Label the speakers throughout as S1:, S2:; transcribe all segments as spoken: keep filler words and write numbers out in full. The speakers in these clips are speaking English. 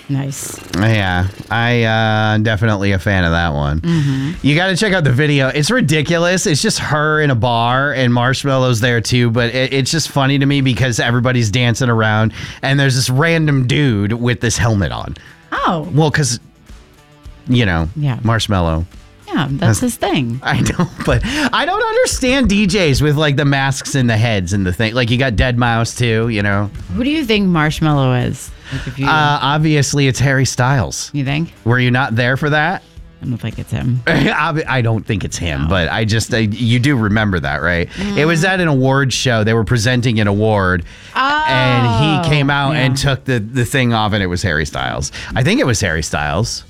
S1: Nice.
S2: Yeah, I uh, definitely a fan of that one.
S1: Mm-hmm.
S2: You got to check out the video. It's ridiculous. It's just her in a bar and Marshmello's there too, but it, it's just funny to me because everybody's dancing around and there's this random dude with this helmet on.
S1: Oh.
S2: Well, because, you know,
S1: yeah.
S2: Marshmello.
S1: Yeah, that's his thing.
S2: I know, but I don't understand D Js with like the masks and the heads and the thing. Like you got Deadmau five too, you know.
S1: Who do you think Marshmello is? Like if you,
S2: uh, obviously, it's Harry Styles.
S1: You think?
S2: Were you not there for that?
S1: I don't think it's him.
S2: I don't think it's him,
S1: no.
S2: but I just, I, you do remember that, right?
S1: Mm.
S2: It was at an award show. They were presenting an award.
S1: Oh,
S2: and he came out
S1: yeah.
S2: and took the, the thing off, and it was Harry Styles. I think it was Harry Styles.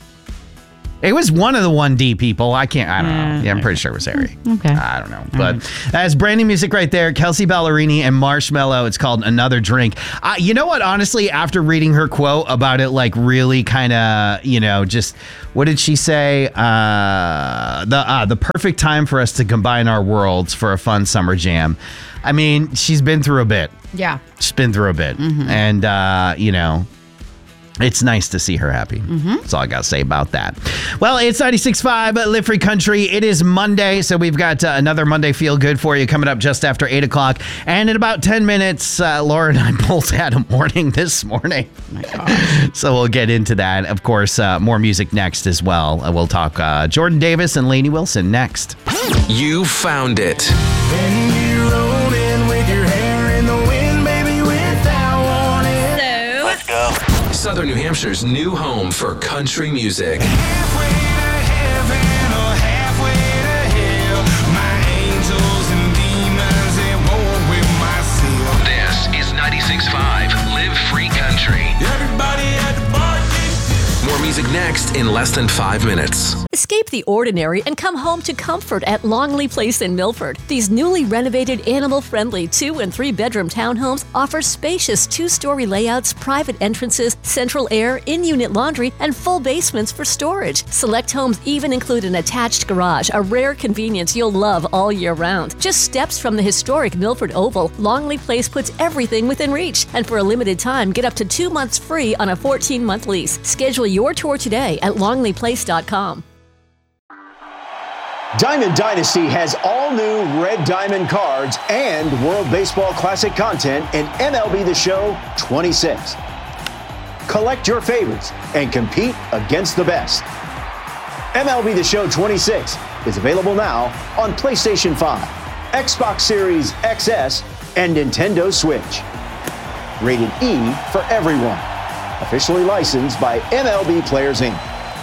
S2: It was one of the one D people. I can't, I don't
S1: yeah,
S2: know. Yeah, I'm
S1: okay.
S2: pretty sure it was Harry.
S1: Okay.
S2: I don't know. But
S1: right.
S2: that's brand new music right there. Kelsea Ballerini and Marshmello. It's called Another Drink. Uh, you know what? Honestly, after reading her quote about it, like really kind of, you know, just, what did she say? Uh, the, uh, the perfect time for us to combine our worlds for a fun summer jam. I mean, she's been through a bit.
S1: Yeah.
S2: She's been through a bit.
S1: Mm-hmm.
S2: And, uh, you know, it's nice to see her happy.
S1: Mm-hmm.
S2: That's all I got to say about that. Well, it's ninety-six point five Live Free Country. It is Monday, so we've got uh, another Monday Feel Good for you coming up just after eight o'clock. And in about ten minutes, uh, Laura and I both had a morning this morning.
S1: Oh my gosh.
S2: So we'll get into that. Of course, uh, more music next as well. Uh, we'll talk uh, Jordan Davis and Lainey Wilson next.
S3: You found it.
S4: When you roll in with your hair in the wind, baby, without warning.
S3: Let's go. Southern New Hampshire's new home for country music.
S4: Halfway to heaven or halfway to hell, my angels and demons at war with myself.
S3: This is ninety-six point five Live Free Country.
S4: Everybody at the bar.
S3: More music next in less than five minutes.
S5: Escape the ordinary and come home to comfort at Longley Place in Milford. These newly renovated, animal-friendly two- and three-bedroom townhomes offer spacious two-story layouts, private entrances, central air, in-unit laundry, and full basements for storage. Select homes even include an attached garage, a rare convenience you'll love all year round. Just steps from the historic Milford Oval, Longley Place puts everything within reach. And for a limited time, get up to two months free on a fourteen-month lease. Schedule your tour today at longley place dot com.
S6: Diamond Dynasty has all new Red Diamond cards and World Baseball Classic content in M L B The Show twenty-six. Collect your favorites and compete against the best. M L B The Show twenty-six is available now on PlayStation five, Xbox Series X S, and Nintendo Switch. Rated E for everyone. Officially licensed by M L B Players Incorporated.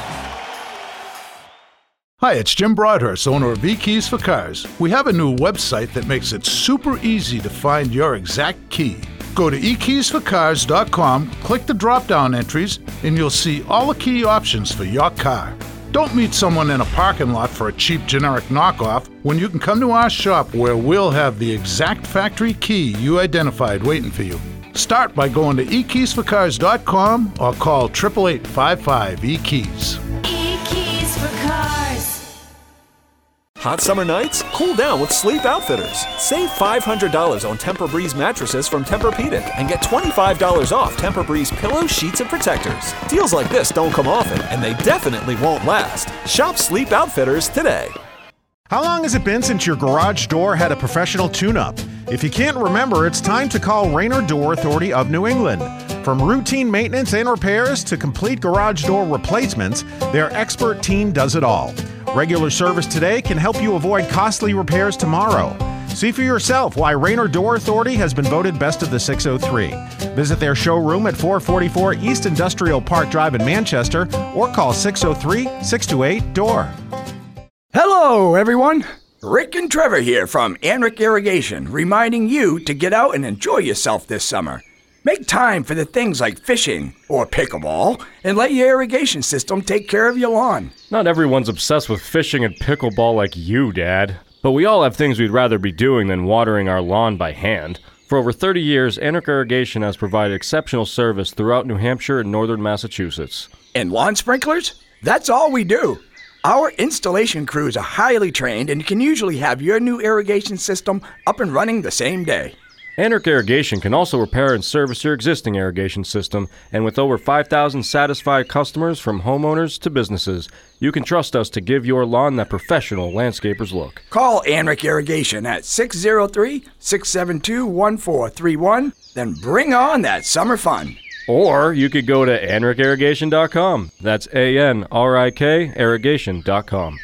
S7: Hi, it's Jim Broadhurst, owner of E-Keys for Cars. We have a new website that makes it super easy to find your exact key. Go to e keys for cars dot com, click the drop-down entries, and you'll see all the key options for your car. Don't meet someone in a parking lot for a cheap generic knockoff when you can come to our shop where we'll have the exact factory key you identified waiting for you. Start by going to e keys for cars dot com or call eight eight eight, five five, E keys.
S8: E-Keys for Cars.
S9: Hot summer nights? Cool down with Sleep Outfitters. Save five hundred dollars on Tempur-Breeze mattresses from Tempur-Pedic and get twenty-five dollars off Tempur-Breeze pillows, sheets, and protectors. Deals like this don't come often, and they definitely won't last. Shop Sleep Outfitters today.
S10: How long has it been since your garage door had a professional tune-up? If you can't remember, it's time to call Raynor Door Authority of New England. From routine maintenance and repairs to complete garage door replacements, their expert team does it all. Regular service today can help you avoid costly repairs tomorrow. See for yourself why Raynor Door Authority has been voted best of the six oh three. Visit their showroom at four forty-four East Industrial Park Drive in Manchester or call six oh three, six two eight, D O O R.
S11: Hello, everyone. Rick and Trevor here from Anric Irrigation, reminding you to get out and enjoy yourself this summer. Make time for the things like fishing or pickleball and let your irrigation system take care of your lawn.
S12: Not everyone's obsessed with fishing and pickleball like you, Dad. But we all have things we'd rather be doing than watering our lawn by hand. For over thirty years, Anric Irrigation has provided exceptional service throughout New Hampshire and northern Massachusetts.
S11: And lawn sprinklers? That's all we do. Our installation crews are highly trained and can usually have your new irrigation system up and running the same day.
S12: Anric Irrigation can also repair and service your existing irrigation system, and with over five thousand satisfied customers from homeowners to businesses, you can trust us to give your lawn that professional landscaper's look.
S11: Call Anric Irrigation at six oh three, six seven two, one four three one, then bring on that summer fun.
S12: Or you could go to anric irrigation dot com. That's A N R I K irrigation dot com.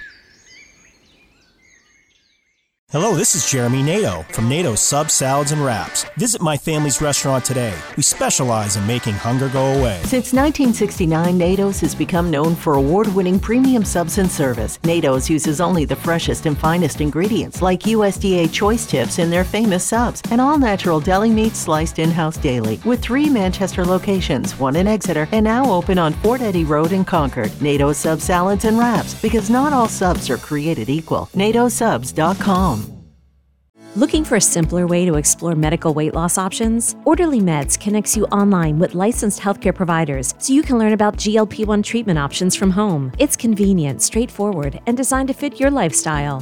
S13: Hello, this is Jeremy Nato from Nato Subs, Salads, and Wraps. Visit my family's restaurant today. We specialize in making hunger go away.
S14: Since nineteen sixty-nine, Nato's has become known for award-winning premium subs and service. Nato's uses only the freshest and finest ingredients like U S D A choice tips in their famous subs and all-natural deli meat sliced in-house daily. With three Manchester locations, one in Exeter, and now open on Fort Eddy Road in Concord. Nato's Subs, Salads, and Wraps, because not all subs are created equal. nato subs dot com.
S15: Looking for a simpler way to explore medical weight loss options? Orderly Meds connects you online with licensed healthcare providers so you can learn about G L P one treatment options from home. It's convenient, straightforward, and designed to fit your lifestyle.